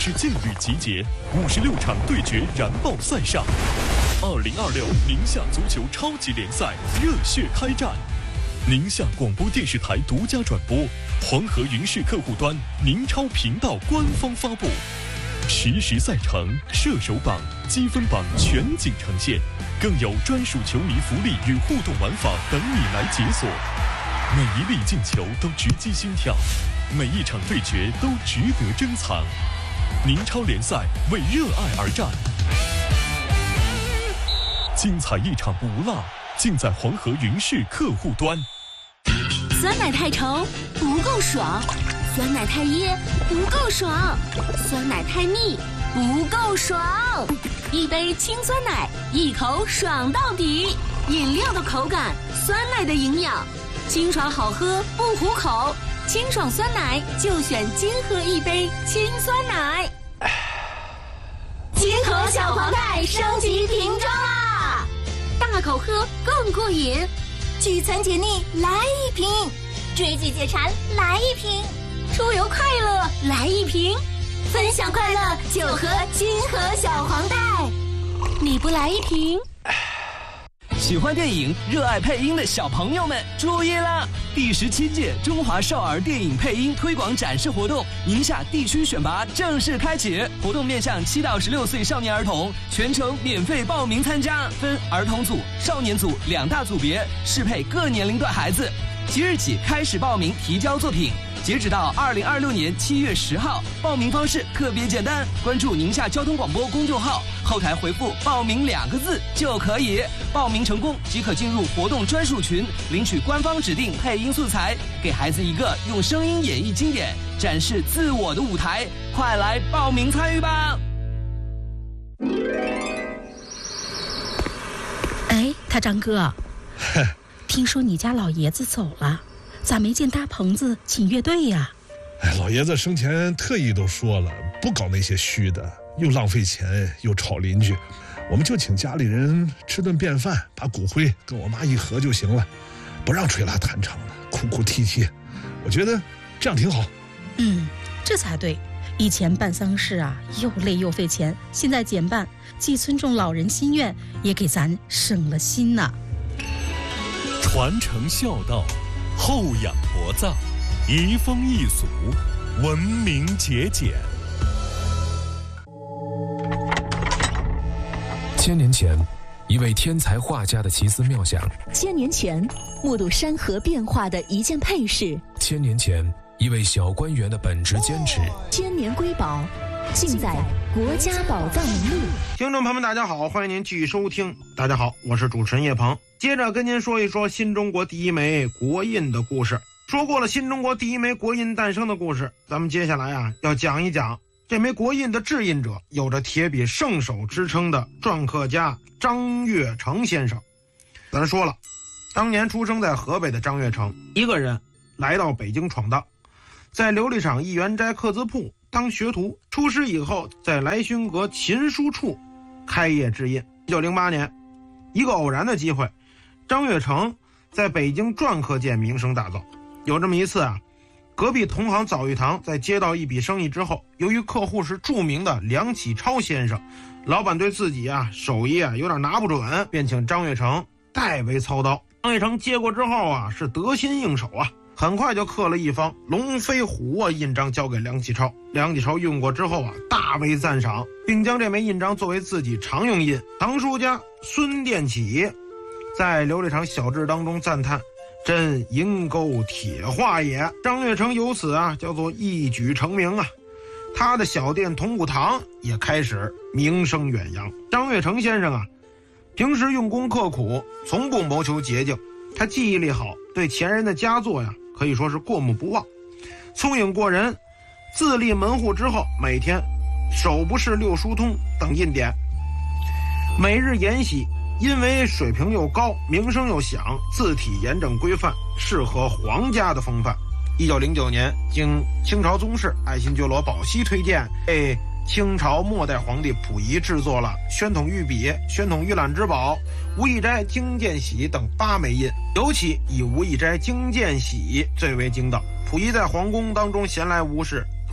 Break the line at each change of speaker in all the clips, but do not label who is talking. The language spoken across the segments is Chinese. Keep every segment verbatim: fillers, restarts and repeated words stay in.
是劲旅集结，五十六场对决燃爆赛上。二零二六宁夏足球超级联赛热血开战，宁夏广播电视台独家转播，黄河云视客户端宁超频道官方发布，实时赛程、射手榜、积分榜全景呈现，更有专属球迷福利与互动玩法等你来解锁。每一粒进球都直击心跳，每一场对决都值得珍藏。宁超联赛为热爱而战，精彩一场不落，尽在黄河云视客户端。
酸奶太稠不够爽，酸奶太噎不够爽，酸奶太腻不够爽。一杯清酸奶，一口爽到底。饮料的口感，酸奶的营养，清爽好喝不糊口。清爽酸奶就选金河一杯清酸奶。金河小黄袋升级瓶装啦，大口喝更过瘾。聚餐解腻来一瓶，追剧解馋来一瓶，出游快乐来一瓶，分享快乐就喝金河小黄袋。你不来一瓶？
喜欢电影、热爱配音的小朋友们注意啦！第十七届中华少儿电影配音推广展示活动宁夏地区选拔正式开启，活动面向七到十六岁少年儿童，全程免费报名参加，分儿童组、少年组两大组别，适配各年龄段孩子。即日起开始报名提交作品，截止到二零二六年七月十号。报名方式特别简单，关注宁夏交通广播公众号，后台回复报名两个字就可以。报名成功即可进入活动专属群，领取官方指定配音素材，给孩子一个用声音演绎经典、展示自我的舞台。快来报名参与吧！
哎，他张哥，听说你家老爷子走了，咋没见搭棚子请乐队呀？
哎，老爷子生前特意都说了，不搞那些虚的，又浪费钱又吵邻居。我们就请家里人吃顿便饭，把骨灰跟我妈一合就行了，不让吹拉弹唱的，哭哭啼啼。我觉得这样挺好。
嗯，这才对。以前办丧事啊，又累又费钱，现在减半，既尊重老人心愿，也给咱省了心呐。
传承孝道，厚养薄葬，移风易俗，文明节俭。
千年前，一位天才画家的奇思妙想；
千年前，目睹山河变化的一件配饰；
千年前，一位小官员的本职坚持。
千年瑰宝，尽在国家宝藏名录。
听众朋友们，大家好，欢迎您继续收听。大家好，我是主持人叶鹏，接着跟您说一说新中国第一枚国印的故事。说过了新中国第一枚国印诞生的故事，咱们接下来啊要讲一讲这枚国印的制印者，有着铁笔圣手之称的篆刻家张悦成先生。咱说了，当年出生在河北的张悦成，一个人来到北京闯荡，在琉璃厂一元斋刻字铺当学徒，出师以后在来勋阁琴书处开业制印。一九零八年，一个偶然的机会，张悦成在北京篆刻界名声大噪。有这么一次啊，隔壁同行早玉堂在接到一笔生意之后，由于客户是著名的梁启超先生，老板对自己啊手艺啊有点拿不准，便请张悦成代为操刀。张悦成接过之后啊，是得心应手啊，很快就刻了一方龙飞虎卧印章交给梁启超。梁启超用过之后啊，大为赞赏，并将这枚印章作为自己常用印。唐书家孙殿启在琉璃厂小志当中赞叹：“真银钩铁画也。”张悦成由此啊叫做一举成名啊，他的小店铜鼓堂也开始名声远扬。张悦成先生啊，平时用功刻苦，从不谋求捷径，他记忆力好，对前人的佳作呀可以说是过目不忘。聪颖过人，自立门户之后，每天手不释六书通等印典，每日研习。因为水平又高，名声又响，字体严整规范，适合皇家的风范。一九零九年，经清朝宗室爱新觉罗宝熙推荐，被清朝末代皇帝溥仪制作了宣统御笔、宣统御览之宝、吴义斋经鉴玺等八枚印，尤其以吴义斋经鉴玺最为精到。溥仪在皇宫当中闲来无事，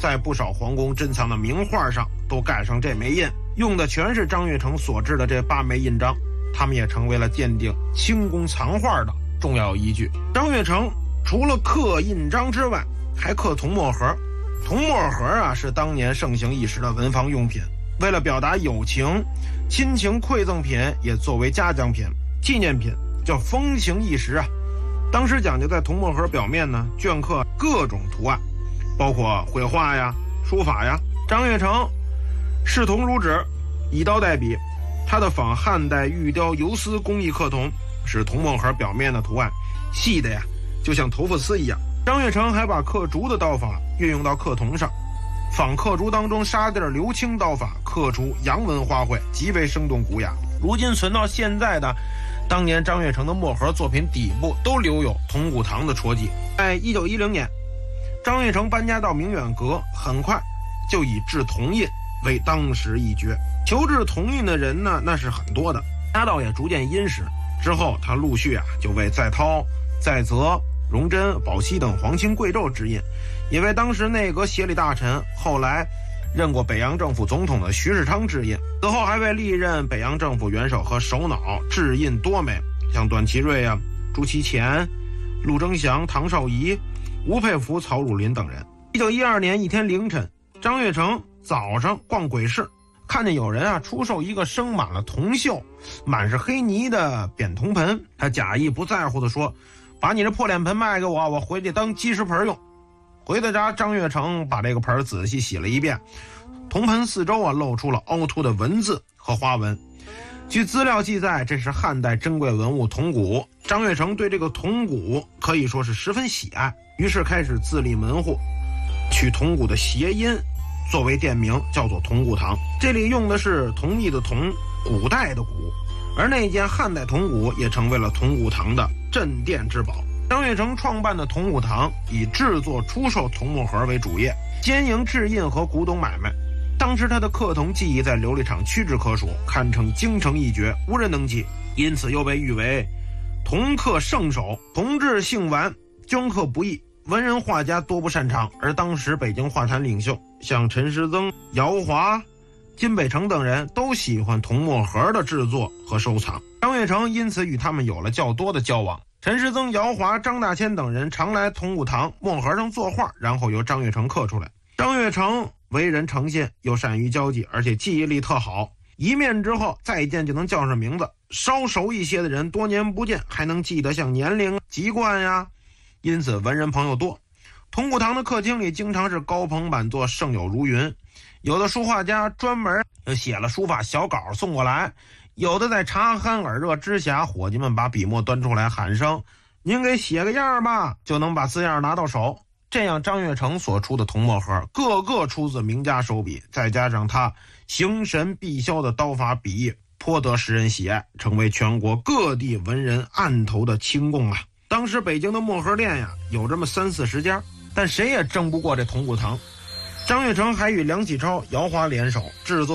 在不少皇宫珍藏的名画上都盖上这枚印，用的全是张悦成所制的这八枚印章，他们也成为了鉴定清宫藏画的重要依据。张悦成除了刻印章之外，还刻铜墨盒。铜墨盒啊，是当年盛行一时的文房用品，为了表达友情、亲情，馈赠品也作为嘉奖品、纪念品，叫风行一时啊。当时讲究在铜墨盒表面呢镌刻各种图案，包括绘画呀、书法呀。张悦成视铜如纸，以刀代笔，他的仿汉代玉雕游丝工艺刻铜，使铜墨盒表面的图案细的呀，就像头发丝一样。张悦成还把刻竹的刀法运用到刻铜上，仿刻竹当中沙地流青刀法刻出洋文花卉，极为生动古雅。如今存到现在的当年张悦成的墨盒作品底部都留有铜鼓堂的戳记。在一九一零年，张悦成搬家到明远阁，很快就以制铜印为当时一绝。求制铜印的人呢，那是很多的，家道也逐渐殷实。之后他陆续啊就为载涛、载泽、荣臻、宝熙等皇亲贵胄制印，也为当时内阁协理大臣，后来任过北洋政府总统的徐世昌制印。此后还为历任北洋政府元首和首脑制印多枚，像段祺瑞啊、朱其潜、陆征祥、唐绍仪、吴佩孚、曹汝霖等人。一九一二年一天凌晨，张悦成早上逛鬼市，看见有人啊出售一个生满了铜锈、满是黑泥的扁铜盆，他假意不在乎地说：“把你这破脸盆卖给我，我回去当鸡食盆用。”回到家，张悦成把这个盆仔细洗了一遍，铜盆四周啊露出了凹凸的文字和花纹。据资料记载，这是汉代珍贵文物铜鼓。张悦成对这个铜鼓可以说是十分喜爱，于是开始自立门户，取铜鼓的谐音作为店名，叫做铜鼓堂。这里用的是铜币的铜，古代的鼓，而那件汉代铜鼓也成为了铜鼓堂的镇店之宝。张悦成创办的铜鼓堂以制作、出售铜墨盒为主业，兼营制印和古董买卖。当时他的刻铜技艺在琉璃厂屈指可数，堪称京城一绝，无人能及，因此又被誉为铜刻圣手。铜制性顽，镌刻不易，文人画家多不擅长，而当时北京画坛领袖像陈师曾、姚华、金北成等人都喜欢铜墨盒的制作和收藏，张悦成因此与他们有了较多的交往。陈师曾、姚华、张大千等人常来铜鼓堂墨盒上作画，然后由张悦成刻出来。张悦成为人诚信，又善于交际，而且记忆力特好，一面之后再见就能叫上名字。稍熟一些的人多年不见还能记得像年龄、籍贯呀，因此文人朋友多。铜鼓堂的客厅里经常是高朋满座，盛友如云，有的书画家专门写了书法小稿送过来，有的在茶酣耳热之下，伙计们把笔墨端出来喊声：“您给写个样吧”，就能把字样拿到手。这样张悦成所出的铜墨盒个个出自名家手笔，再加上他形神毕肖的刀法笔艺，颇得世人喜爱，成为全国各地文人案头的清供啊。当时北京的墨盒店呀有这么三四十家，但谁也争不过这铜鼓堂。张悦成还与梁启超、姚华联手制作